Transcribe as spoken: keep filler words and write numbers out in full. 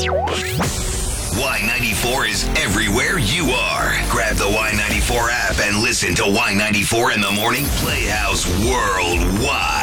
Y ninety-four is everywhere you are. Grab the Y ninety-four app and listen to Y ninety-four in the Morning Playhouse worldwide.